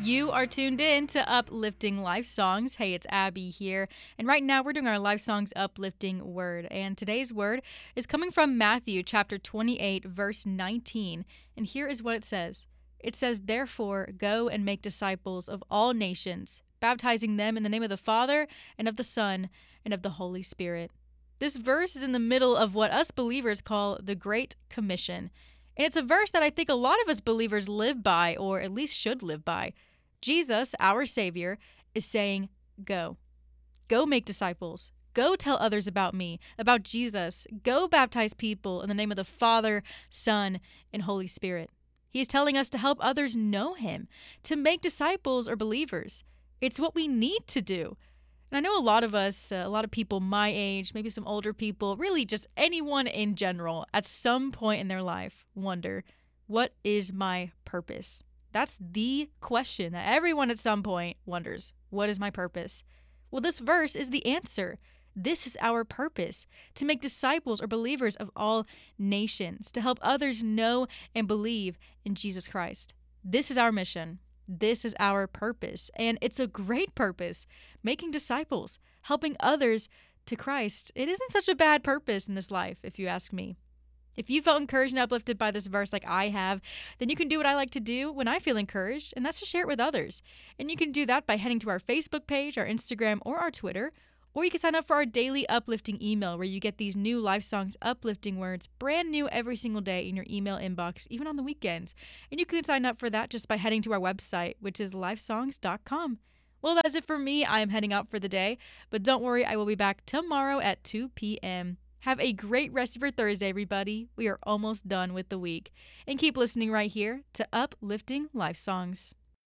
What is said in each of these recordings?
You are tuned in to Uplifting Life Songs. Hey, it's Abby here. And right now we're doing our Life Songs Uplifting Word. And today's word is coming from Matthew chapter 28, verse 19. And here is what it says. It says, "Therefore, go and make disciples of all nations, baptizing them in the name of the Father and of the Son and of the Holy Spirit." This verse is in the middle of what us believers call the Great Commission. And it's a verse that I think a lot of us believers live by, or at least should live by. Jesus, our Savior, is saying, go. Go make disciples. Go tell others about me, about Jesus. Go baptize people in the name of the Father, Son, and Holy Spirit. He is telling us to help others know Him, to make disciples or believers. It's what we need to do. And I know a lot of us, a lot of people my age, maybe some older people, really just anyone in general, at some point in their life, wonder, what is my purpose? That's the question that everyone at some point wonders. What is my purpose? Well, this verse is the answer. This is our purpose, to make disciples or believers of all nations, to help others know and believe in Jesus Christ. This is our mission. This is our purpose, and it's a great purpose, making disciples, helping others to Christ. It isn't such a bad purpose in this life, if you ask me. If you felt encouraged and uplifted by this verse like I have, then you can do what I like to do when I feel encouraged, and that's to share it with others. And you can do that by heading to our Facebook page, our Instagram, or our Twitter, or you can sign up for our daily uplifting email where you get these new Life Songs uplifting words brand new every single day in your email inbox, even on the weekends. And you can sign up for that just by heading to our website, which is lifesongs.com. Well, that is it for me. I am heading out for the day, but don't worry, I will be back tomorrow at 2 p.m. Have a great rest of your Thursday, everybody. We are almost done with the week. And keep listening right here to Uplifting Life Songs.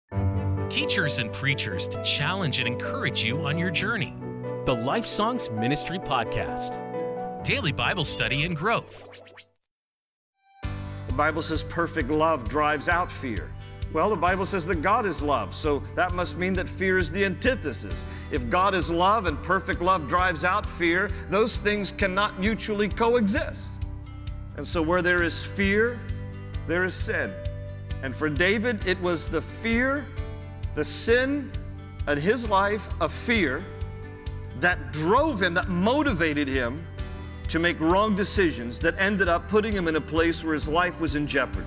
Teachers and preachers to challenge and encourage you on your journey. The Life Songs Ministry Podcast. Daily Bible study and growth. The Bible says perfect love drives out fear. Well, the Bible says that God is love, so that must mean that fear is the antithesis. If God is love and perfect love drives out fear, those things cannot mutually coexist. And so where there is fear, there is sin. And for David, it was the fear, the sin in his life of fear that drove him, that motivated him to make wrong decisions that ended up putting him in a place where his life was in jeopardy.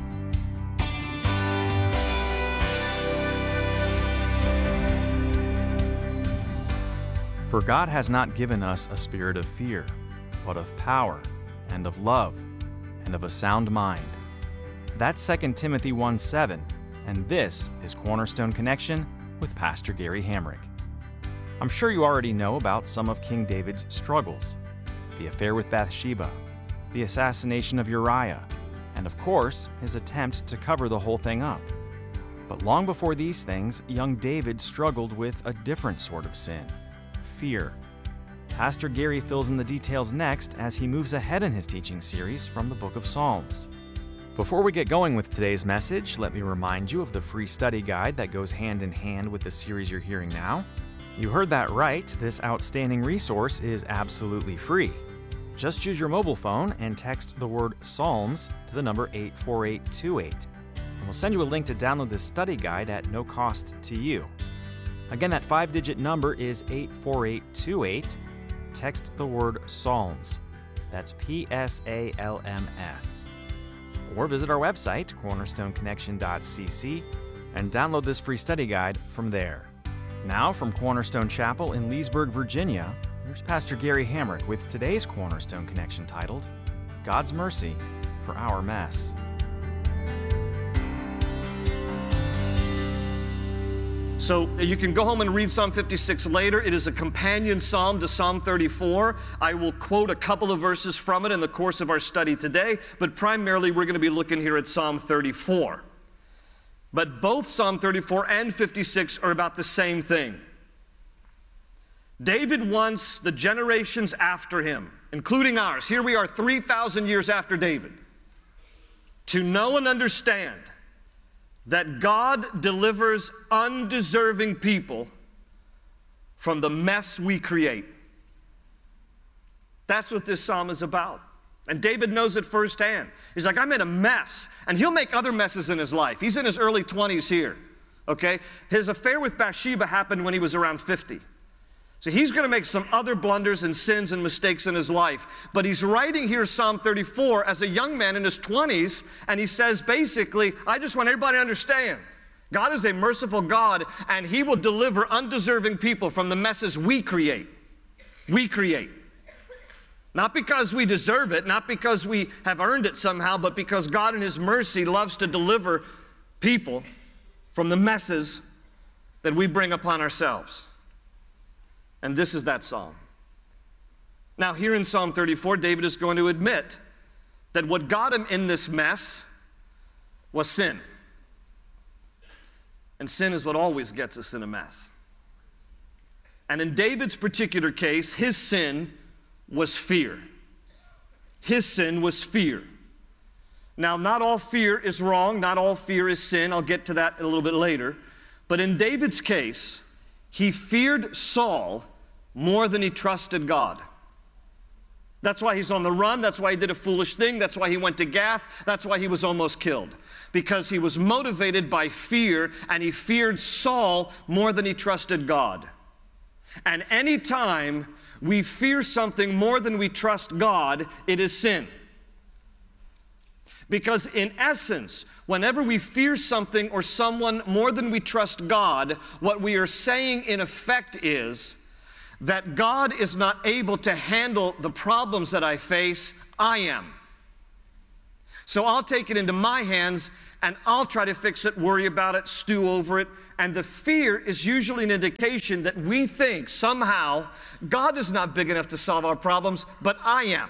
For God has not given us a spirit of fear, but of power and of love and of a sound mind. That's 2 Timothy 1:7, and this is Cornerstone Connection with Pastor Gary Hamrick. I'm sure you already know about some of King David's struggles: the affair with Bathsheba, the assassination of Uriah, and of course, his attempt to cover the whole thing up. But long before these things, young David struggled with a different sort of sin: fear. Pastor Gary fills in the details next as he moves ahead in his teaching series from the book of Psalms. Before we get going with today's message, let me remind you of the free study guide that goes hand in hand with the series you're hearing now. You heard that right, this outstanding resource is absolutely free. Just use your mobile phone and text the word Psalms to the number 84828. And we'll send you a link to download this study guide at no cost to you. Again, that 5-digit number is 84828. Text the word Psalms. That's PSALMS. Or visit our website, cornerstoneconnection.cc, and download this free study guide from there. Now, from Cornerstone Chapel in Leesburg, Virginia, here's Pastor Gary Hamrick with today's Cornerstone Connection titled, God's Mercy for Our Mess. So you can go home and read Psalm 56 later. It is a companion psalm to Psalm 34. I will quote a couple of verses from it in the course of our study today, but primarily we're going to be looking here at Psalm 34. But both Psalm 34 and 56 are about the same thing. David wants the generations after him, including ours, here we are 3,000 years after David, to know and understand that God delivers undeserving people from the mess we create. That's what this psalm is about. And David knows it firsthand. He's like, I'm in a mess. And he'll make other messes in his life. He's in his early 20s here. Okay? His affair with Bathsheba happened when he was around 50. So he's going to make some other blunders and sins and mistakes in his life. But he's writing here Psalm 34 as a young man in his 20s, and he says basically, I just want everybody to understand, God is a merciful God, and He will deliver undeserving people from the messes we create. We create. Not because we deserve it, not because we have earned it somehow, but because God in His mercy loves to deliver people from the messes that we bring upon ourselves. And this is that psalm. Now, here in Psalm 34, David is going to admit that what got him in this mess was sin. And sin is what always gets us in a mess. And in David's particular case, his sin was fear. His sin was fear. Now, not all fear is wrong, not all fear is sin. I'll get to that a little bit later. But in David's case, he feared Saul more than he trusted God. That's why he's on the run. That's why he did a foolish thing. That's why he went to Gath. That's why he was almost killed. Because he was motivated by fear, and he feared Saul more than he trusted God. And any time we fear something more than we trust God, it is sin. Because in essence, whenever we fear something or someone more than we trust God, what we are saying in effect is that God is not able to handle the problems that I face, I am. So I'll take it into my hands and I'll try to fix it, worry about it, stew over it. And the fear is usually an indication that we think somehow God is not big enough to solve our problems, but I am.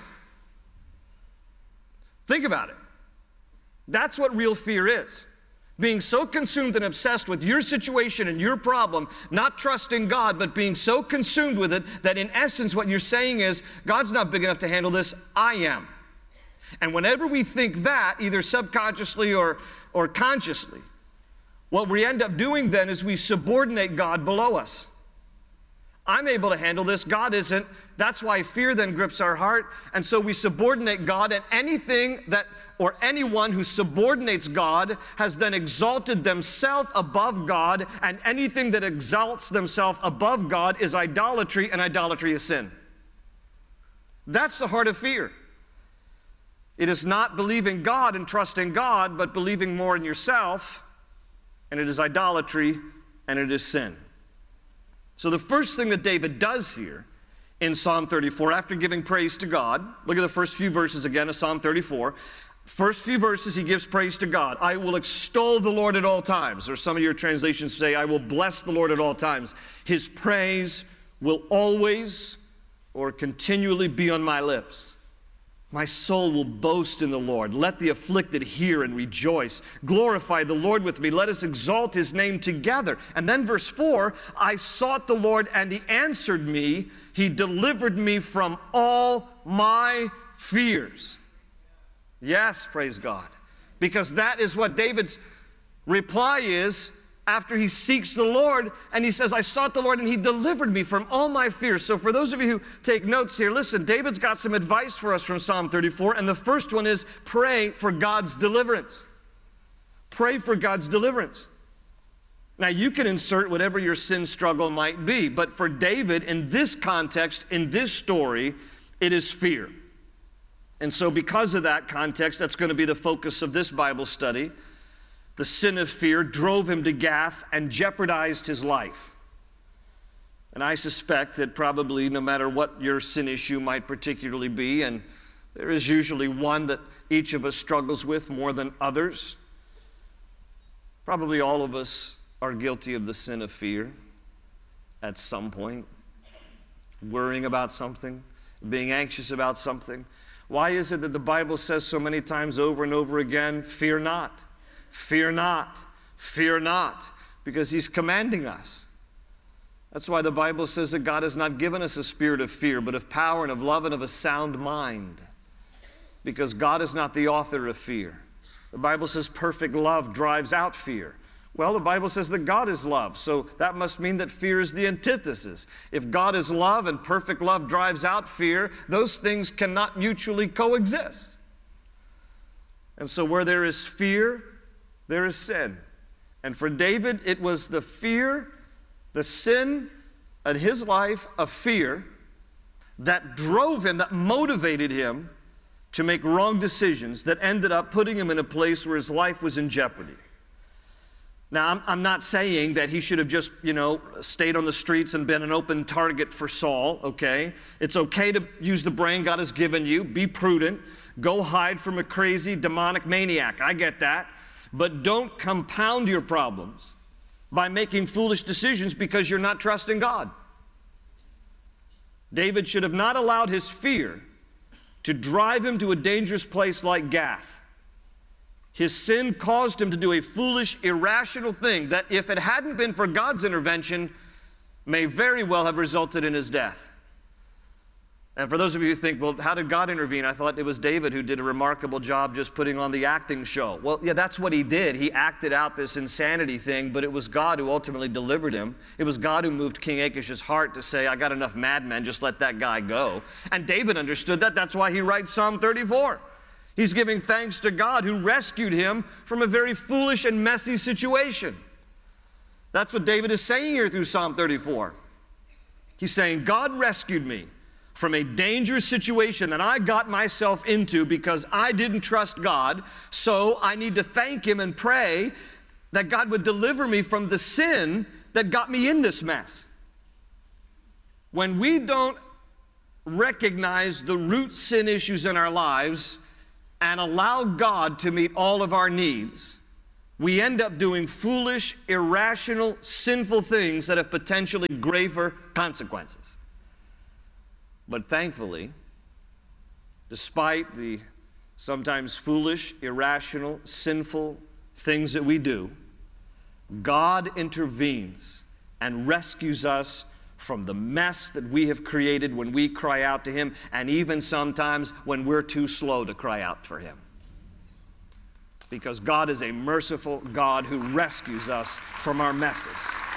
Think about it. That's what real fear is. Being so consumed and obsessed with your situation and your problem, not trusting God, but being so consumed with it that in essence what you're saying is, God's not big enough to handle this, I am. And whenever we think that, either subconsciously or consciously, what we end up doing then is we subordinate God below us. I'm able to handle this, God isn't. That's why fear then grips our heart. And so we subordinate God, and anything that, or anyone who subordinates God has then exalted themselves above God, and anything that exalts themselves above God is idolatry, and idolatry is sin. That's the heart of fear. It is not believing God and trusting God, but believing more in yourself, and it is idolatry, and it is sin. So the first thing that David does here in Psalm 34, after giving praise to God, look at the first few verses again of Psalm 34. First few verses, he gives praise to God. I will extol the Lord at all times. Or some of your translations say, I will bless the Lord at all times. His praise will always or continually be on my lips. My soul will boast in the Lord. Let the afflicted hear and rejoice. Glorify the Lord with me. Let us exalt His name together. And then verse 4, I sought the Lord and He answered me. He delivered me from all my fears. Yes, praise God. Because that is what David's reply is after he seeks the Lord, and he says, I sought the Lord and He delivered me from all my fears. So for those of you who take notes here, listen, David's got some advice for us from Psalm 34, and the first one is pray for God's deliverance. Pray for God's deliverance. Now you can insert whatever your sin struggle might be, but for David, in this context, in this story, it is fear. And so because of that context, that's going to be the focus of this Bible study. The sin of fear drove him to Gath and jeopardized his life. And I suspect that probably no matter what your sin issue might particularly be, and there is usually one that each of us struggles with more than others, probably all of us are guilty of the sin of fear at some point. Worrying about something, being anxious about something. Why is it that the Bible says so many times over and over again, fear not? Fear not, fear not, because He's commanding us. That's why the Bible says that God has not given us a spirit of fear, but of power and of love and of a sound mind, because God is not the author of fear. The Bible says perfect love drives out fear. Well, the Bible says that God is love, so that must mean that fear is the antithesis. If God is love and perfect love drives out fear, those things cannot mutually coexist. And so where there is fear, there is sin. And for David, it was the fear, the sin in his life of fear that drove him, that motivated him to make wrong decisions that ended up putting him in a place where his life was in jeopardy. Now, I'm not saying that he should have just, stayed on the streets and been an open target for Saul, okay? It's okay to use the brain God has given you. Be prudent. Go hide from a crazy, demonic maniac. I get that. But don't compound your problems by making foolish decisions because you're not trusting God. David should have not allowed his fear to drive him to a dangerous place like Gath. His sin caused him to do a foolish, irrational thing that, if it hadn't been for God's intervention, may very well have resulted in his death. And for those of you who think, well, how did God intervene? I thought it was David who did a remarkable job just putting on the acting show. Well, yeah, that's what he did. He acted out this insanity thing, but it was God who ultimately delivered him. It was God who moved King Achish's heart to say, I got enough madmen, just let that guy go. And David understood that. That's why he writes Psalm 34. He's giving thanks to God who rescued him from a very foolish and messy situation. That's what David is saying here through Psalm 34. He's saying, God rescued me from a dangerous situation that I got myself into because I didn't trust God, so I need to thank Him and pray that God would deliver me from the sin that got me in this mess. When we don't recognize the root sin issues in our lives and allow God to meet all of our needs, we end up doing foolish, irrational, sinful things that have potentially graver consequences. But thankfully, despite the sometimes foolish, irrational, sinful things that we do, God intervenes and rescues us from the mess that we have created when we cry out to Him, and even sometimes when we're too slow to cry out for Him. Because God is a merciful God who rescues us from our messes.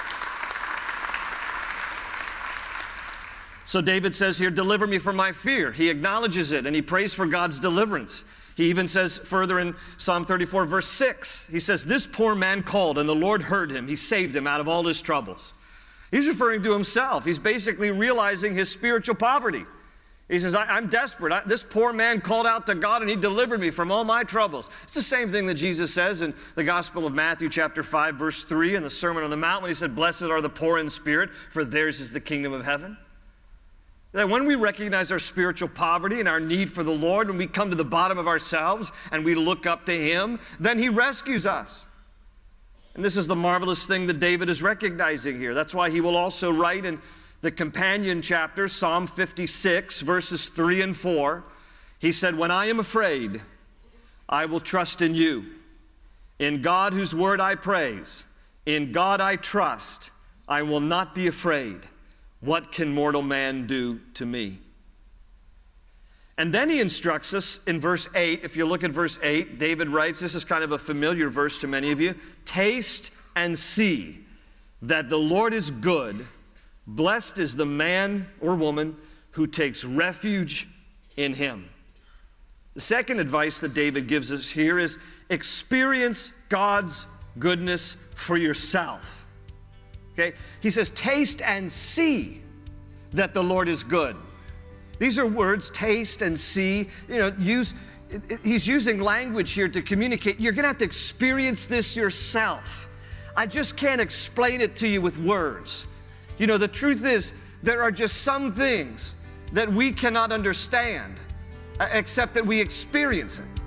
So David says here, deliver me from my fear. He acknowledges it and he prays for God's deliverance. He even says further in Psalm 34, verse 6, he says, this poor man called and the Lord heard him. He saved him out of all his troubles. He's referring to himself. He's basically realizing his spiritual poverty. He says, I'm desperate. This poor man called out to God and He delivered me from all my troubles. It's the same thing that Jesus says in the Gospel of Matthew chapter 5, verse 3 in the Sermon on the Mount when He said, blessed are the poor in spirit, for theirs is the kingdom of heaven. That when we recognize our spiritual poverty and our need for the Lord, when we come to the bottom of ourselves and we look up to Him, then He rescues us. And this is the marvelous thing that David is recognizing here. That's why he will also write in the companion chapter, Psalm 56, verses 3 and 4, he said, when I am afraid, I will trust in You. In God whose word I praise, in God I trust, I will not be afraid. What can mortal man do to me? And then he instructs us in verse 8. If you look at verse 8, David writes, this is kind of a familiar verse to many of you, taste and see that the Lord is good. Blessed is the man or woman who takes refuge in Him. The second advice that David gives us here is experience God's goodness for yourself. Okay? He says, taste and see that the Lord is good. These are words, taste and see. He's using language here to communicate. You're going to have to experience this yourself. I just can't explain it to you with words. The truth is, there are just some things that we cannot understand except that we experience it.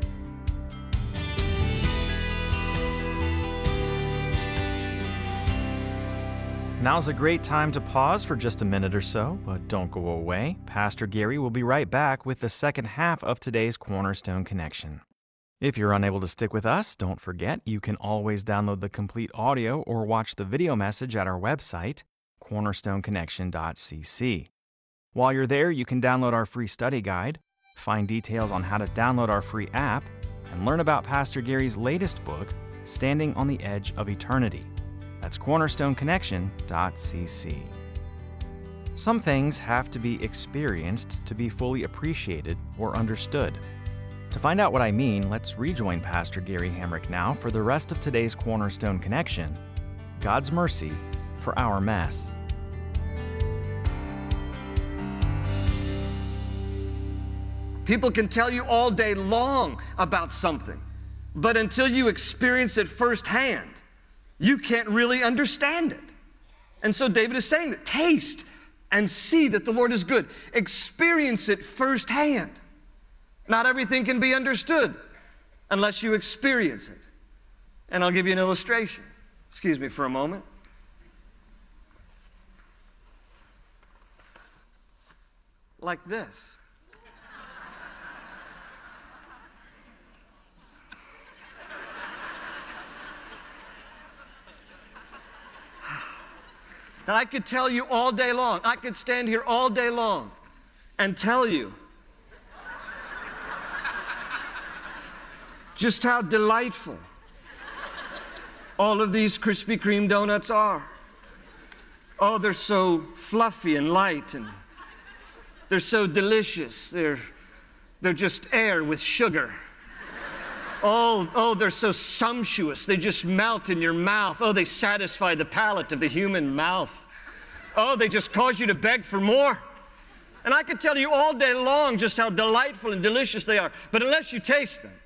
Now's a great time to pause for just a minute or so, but don't go away. Pastor Gary will be right back with the second half of today's Cornerstone Connection. If you're unable to stick with us, don't forget you can always download the complete audio or watch the video message at our website, cornerstoneconnection.cc. While you're there, you can download our free study guide, find details on how to download our free app, and learn about Pastor Gary's latest book, Standing on the Edge of Eternity. That's cornerstoneconnection.cc. Some things have to be experienced to be fully appreciated or understood. To find out what I mean, let's rejoin Pastor Gary Hamrick now for the rest of today's Cornerstone Connection, God's Mercy for Our Mess. People can tell you all day long about something, but until you experience it firsthand, you can't really understand it. And so David is saying that taste and see that the Lord is good. Experience it firsthand. Not everything can be understood unless you experience it. And I'll give you an illustration. Excuse me for a moment. Like this. Now, I could tell you all day long, I could stand here all day long and tell you just how delightful all of these Krispy Kreme donuts are. Oh, they're so fluffy and light, and they're so delicious. They're just air with sugar. Oh, they're so sumptuous. They just melt in your mouth. Oh, they satisfy the palate of the human mouth. Oh, they just cause you to beg for more. And I could tell you all day long just how delightful and delicious they are, but unless you taste them,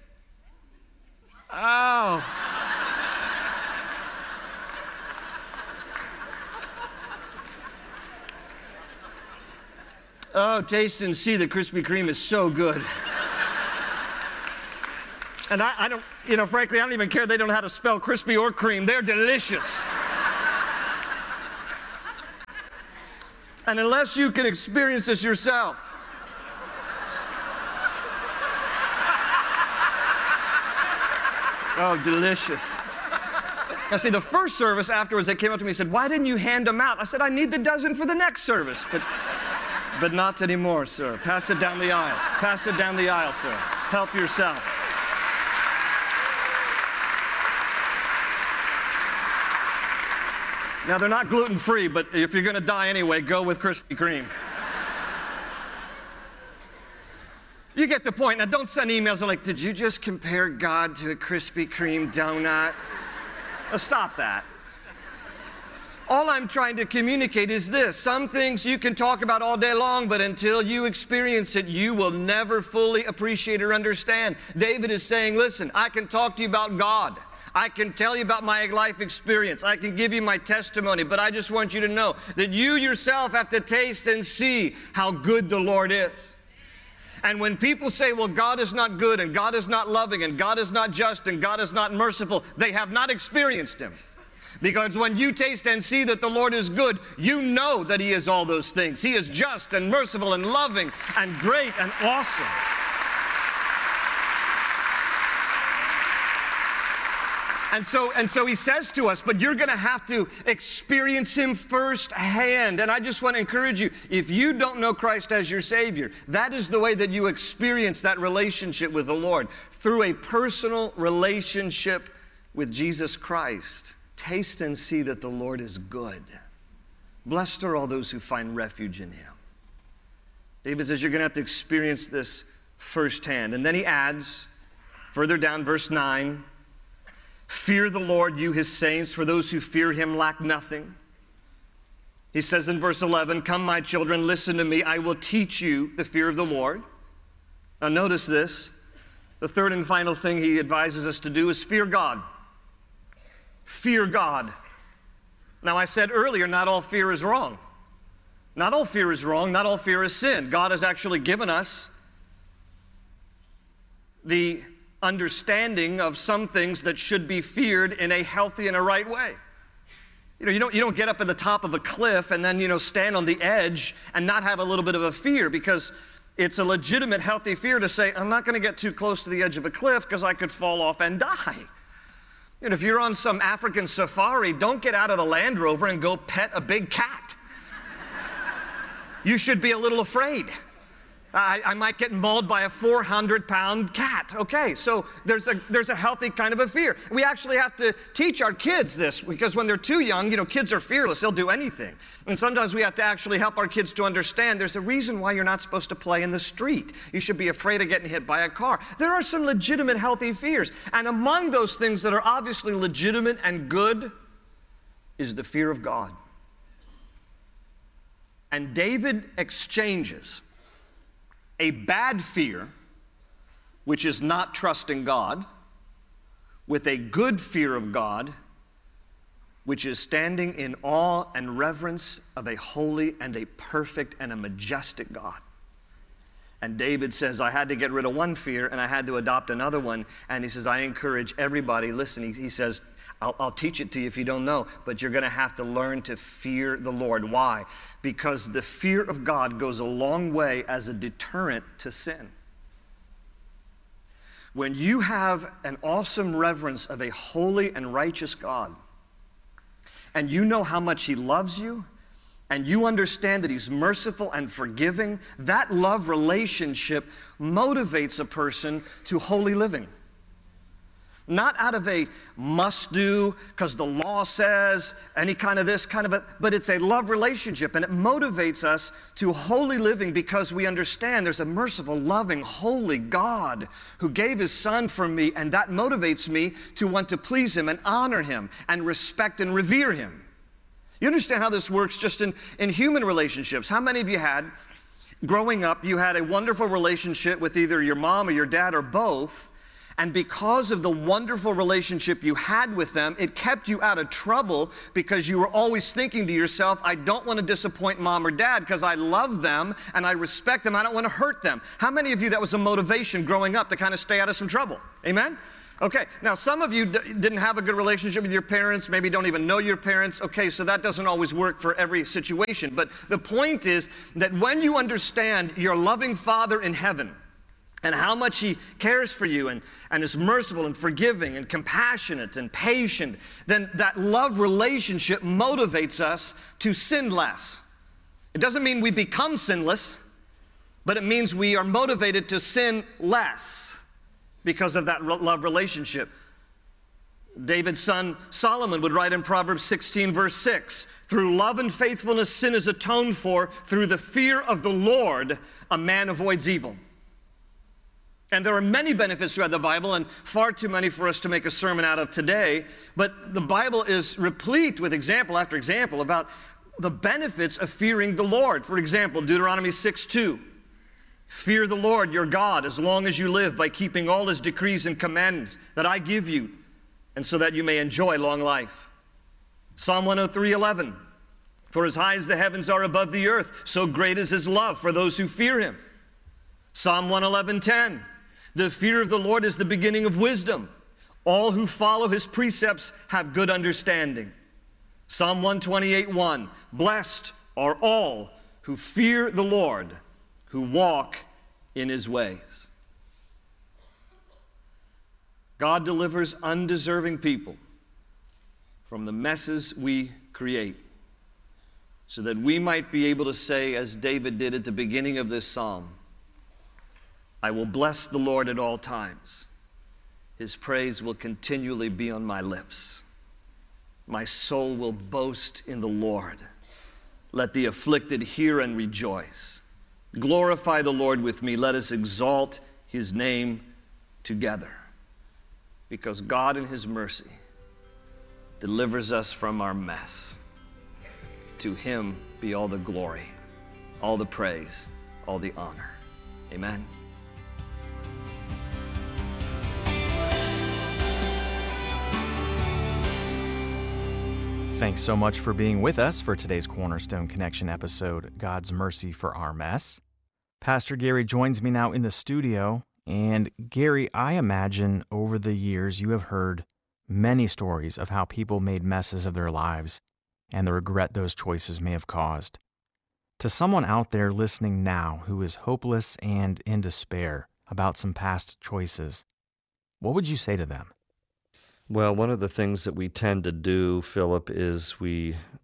oh. Oh, taste and see that Krispy Kreme is so good. And I don't, frankly, I don't even care they don't know how to spell crispy or cream. They're delicious. And unless you can experience this yourself, oh, delicious. Now, see, the first service afterwards, they came up to me and said, "Why didn't you hand them out?" I said, "I need the dozen for the next service." But not anymore, sir. Pass it down the aisle. Pass it down the aisle, sir. Help yourself. Now, they're not gluten-free, but if you're going to die anyway, go with Krispy Kreme. You get the point. Now, don't send emails like, "Did you just compare God to a Krispy Kreme donut?" Now, stop that. All I'm trying to communicate is this. Some things you can talk about all day long, but until you experience it, you will never fully appreciate or understand. David is saying, listen, I can talk to you about God. I can tell you about my life experience. I can give you my testimony, but I just want you to know that you yourself have to taste and see how good the Lord is. And when people say, well, God is not good, and God is not loving, and God is not just, and God is not merciful, they have not experienced Him. Because when you taste and see that the Lord is good, you know that He is all those things. He is just and merciful and loving and great and awesome. And so He says to us, but you're going to have to experience Him firsthand. And I just want to encourage you, if you don't know Christ as your Savior, that is the way that you experience that relationship with the Lord, through a personal relationship with Jesus Christ. Taste and see that the Lord is good. Blessed are all those who find refuge in Him. David says you're going to have to experience this firsthand. And then he adds, further down, verse 9, fear the Lord, you His saints, for those who fear Him lack nothing. He says in verse 11, come, my children, listen to me. I will teach you the fear of the Lord. Now notice this. The third and final thing he advises us to do is fear God. Fear God. Now, I said earlier, not all fear is wrong. Not all fear is wrong. Not all fear is sin. God has actually given us the understanding of some things that should be feared in a healthy and a right way. You don't get up at the top of a cliff and then, stand on the edge and not have a little bit of a fear, because it's a legitimate, healthy fear to say, I'm not going to get too close to the edge of a cliff because I could fall off and die. If you're on some African safari, don't get out of the Land Rover and go pet a big cat. You should be a little afraid. I might get mauled by a 400-pound cat. Okay, so there's a healthy kind of a fear. We actually have to teach our kids this because when they're too young, kids are fearless. They'll do anything. And sometimes we have to actually help our kids to understand there's a reason why you're not supposed to play in the street. You should be afraid of getting hit by a car. There are some legitimate healthy fears. And among those things that are obviously legitimate and good is the fear of God. And David exchanges a bad fear, which is not trusting God, with a good fear of God, which is standing in awe and reverence of a holy and a perfect and a majestic God. And David says, I had to get rid of one fear and I had to adopt another one. And he says, I encourage everybody, listen, he says, I'll teach it to you if you don't know, but you're going to have to learn to fear the Lord. Why? Because the fear of God goes a long way as a deterrent to sin. When you have an awesome reverence of a holy and righteous God, and you know how much He loves you, and you understand that He's merciful and forgiving, that love relationship motivates a person to holy living. Not out of a must-do, because the law says, any kind of this, kind of but it's a love relationship, and it motivates us to holy living because we understand there's a merciful, loving, holy God who gave His Son for me, and that motivates me to want to please Him and honor Him and respect and revere Him. You understand how this works just in human relationships. How many of you had, growing up, you had a wonderful relationship with either your mom or your dad or both, and because of the wonderful relationship you had with them, it kept you out of trouble because you were always thinking to yourself, I don't want to disappoint mom or dad because I love them and I respect them. I don't want to hurt them. How many of you that was a motivation growing up to kind of stay out of some trouble? Amen? Okay, now some of you didn't have a good relationship with your parents, maybe don't even know your parents. Okay, so that doesn't always work for every situation. But the point is that when you understand your loving Father in heaven, and how much He cares for you and is merciful and forgiving and compassionate and patient, then that love relationship motivates us to sin less. It doesn't mean we become sinless, but it means we are motivated to sin less because of that love relationship. David's son Solomon would write in Proverbs 16, verse 6, through love and faithfulness sin is atoned for, through the fear of the Lord a man avoids evil. And there are many benefits throughout the Bible, and far too many for us to make a sermon out of today. But the Bible is replete with example after example about the benefits of fearing the Lord. For example, Deuteronomy 6:2. Fear the Lord your God as long as you live by keeping all His decrees and commandments that I give you, and so that you may enjoy long life. Psalm 103:11. For as high as the heavens are above the earth, so great is His love for those who fear Him. Psalm 111:10. The fear of the Lord is the beginning of wisdom. All who follow His precepts have good understanding. Psalm 128:1. Blessed are all who fear the Lord, who walk in His ways. God delivers undeserving people from the messes we create so that we might be able to say, as David did at the beginning of this psalm, I will bless the Lord at all times. His praise will continually be on my lips. My soul will boast in the Lord. Let the afflicted hear and rejoice. Glorify the Lord with me. Let us exalt His name together. Because God in His mercy delivers us from our mess. To Him be all the glory, all the praise, all the honor. Amen. Thanks so much for being with us for today's Cornerstone Connection episode, God's Mercy for Our Mess. Pastor Gary joins me now in the studio. And Gary, I imagine over the years you have heard many stories of how people made messes of their lives and the regret those choices may have caused. To someone out there listening now who is hopeless and in despair about some past choices, what would you say to them? Well, one of the things that we tend to do, Philip, is we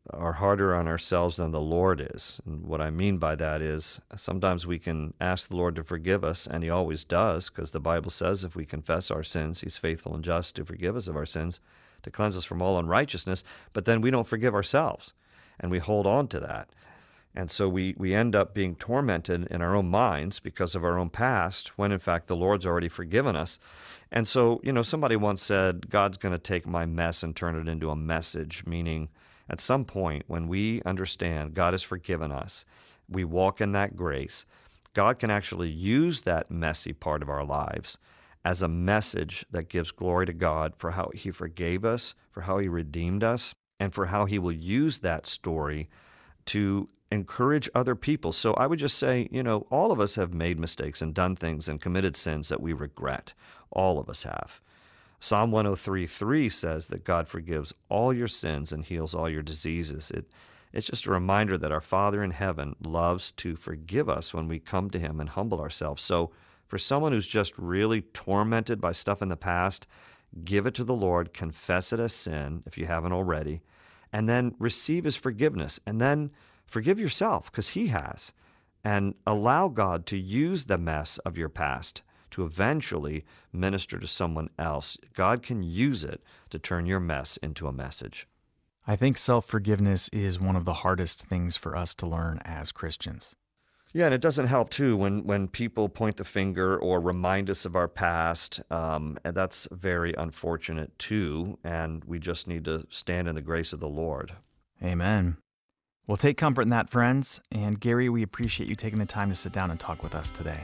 are harder on ourselves than the Lord is. And what I mean by that is sometimes we can ask the Lord to forgive us, and He always does, because the Bible says if we confess our sins, He's faithful and just to forgive us of our sins, to cleanse us from all unrighteousness. But then we don't forgive ourselves, and we hold on to that. And so we end up being tormented in our own minds because of our own past, when in fact the Lord's already forgiven us. And so, somebody once said, God's going to take my mess and turn it into a message, meaning at some point when we understand God has forgiven us, we walk in that grace, God can actually use that messy part of our lives as a message that gives glory to God for how He forgave us, for how He redeemed us, and for how He will use that story to encourage other people. So I would just say, all of us have made mistakes and done things and committed sins that we regret. All of us have. Psalm 103:3 says that God forgives all your sins and heals all your diseases. It's just a reminder that our Father in heaven loves to forgive us when we come to Him and humble ourselves. So for someone who's just really tormented by stuff in the past, give it to the Lord, confess it as sin if you haven't already, and then receive His forgiveness, and then forgive yourself, because He has, and allow God to use the mess of your past to eventually minister to someone else. God can use it to turn your mess into a message. I think self-forgiveness is one of the hardest things for us to learn as Christians. Yeah, and it doesn't help, too, when people point the finger or remind us of our past. And that's very unfortunate, too, and we just need to stand in the grace of the Lord. Amen. Well, take comfort in that, friends. And Gary, we appreciate you taking the time to sit down and talk with us today.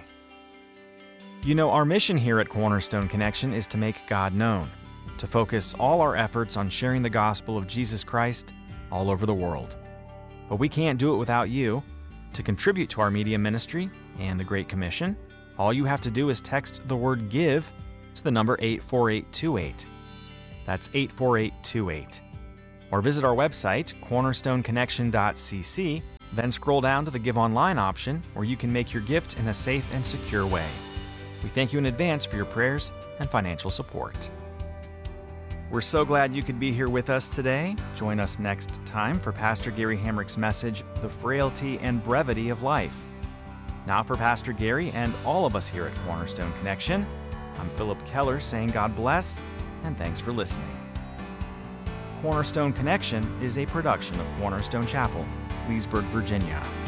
Our mission here at Cornerstone Connection is to make God known, to focus all our efforts on sharing the gospel of Jesus Christ all over the world. But we can't do it without you. To contribute to our media ministry and the Great Commission, all you have to do is text the word GIVE to the number 84828. That's 84828. Or visit our website, cornerstoneconnection.cc, then scroll down to the Give Online option, where you can make your gift in a safe and secure way. We thank you in advance for your prayers and financial support. We're so glad you could be here with us today. Join us next time for Pastor Gary Hamrick's message, The Frailty and Brevity of Life. Now for Pastor Gary and all of us here at Cornerstone Connection, I'm Philip Keller saying God bless and thanks for listening. Cornerstone Connection is a production of Cornerstone Chapel, Leesburg, Virginia.